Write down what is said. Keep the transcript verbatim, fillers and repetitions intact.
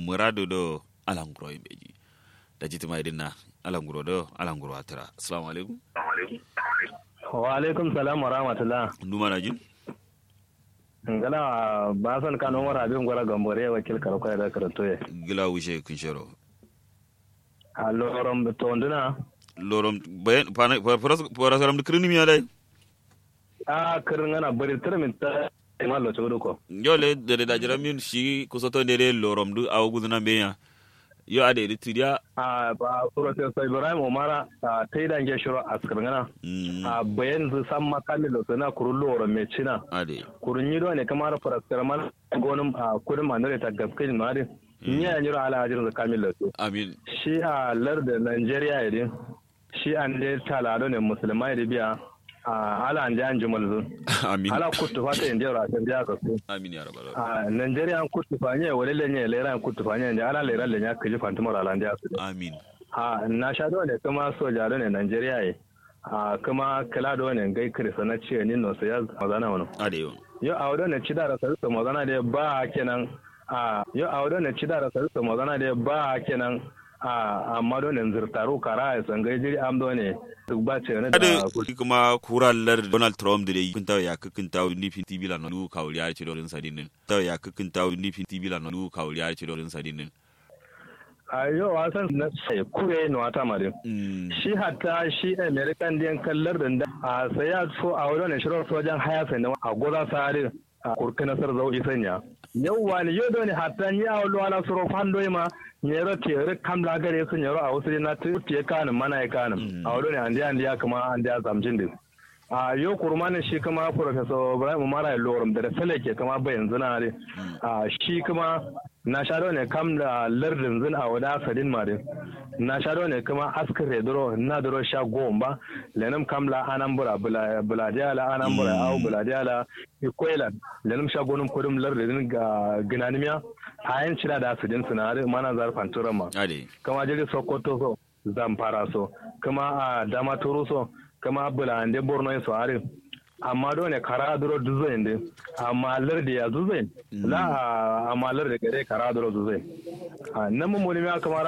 murado do alangro imbeji da jitima idinna alangro do alangro atara assalamu alaikum wa alaikum salam wa rahmatullah nduma na jin ngala ba san kano mara abin gwara gambore wakil karko da karatoye gila wuce kun shero a lorom to nduna lorom bayan pana para saram krini mi dai a kirin ana bari termin ta mallo to ko yole de da jiramin shi kusoto de lorom du awguduna beya yo ade ritidia a ba professor Ibrahim Umara ta taida nge shiro askirngana a bayan zu san makalle lo sana kurullo ro mecina ade kurunyi do ne kamar professor man gonum a kudin manore ta gaskin mari ni ya nyiro ala ajin da kamil to amin shi a larda Nigeria idin shi an de talado ne musulmai da biya a ala an jan jumal zu amin ala kutu fata inda ra ta biya ka su amin ya rabbal a Nigeria an kutu fanye wale lenye lera an kutu fanye ne ala lera lenya kaji fantumar ala ndia su amin a na sha do ne kuma soja do ne Nigeria yi a kuma kala do ne gai kirisa na ce ni no sai ya mazana wono ade yo yo a wadon ne cida da sai mazana da ba kenan a yo a wadon ne cida da sai mazana da ba kenan a amma do ne zirtaro kara ya sangai jiri am do ne duk ba ce ne da kuma kurallar Donald Trump da yi kunta ya kunta ni fin T V la no kawli ya ce dorin sadinin ta ya kunta ni fin T V la no kawli ya ce dorin sadinin a yau wasan na sai kure no ata mare shi hatta shi American din kallar da a sai ya so a wurin ne shirar sojan haya sai a goza sare a kurkina sar zau isanya yau wani yau da ne hatta ni a wala suro fando ma nyero tere kamla gare su nyero a wasu na tuye kanin mana ya kanin a wurin ne andi andi ya kuma andi ya zamjin din a yau kurmanin shi kuma professor Ibrahim Umara ya lorum da fele ke kama bayan zina ne a shi kuma na shado ne kam da lardin zin a wada sadin mare na shado ne kuma askar redro na duro sha gomba lenum kam la anambura buladiala anambura au buladiala ikoila lenum sha gonum kodum lardin ga ginanimiya ayin cira da sadin sunare mana zarfan turama kama jiri sokoto so zamfara so kama a damaturu so kama bulande borno so are amma dole kara duro duzo inde amma lardi ya duzo la amma lardi gare kara duro duzo nan mun mun ya kamar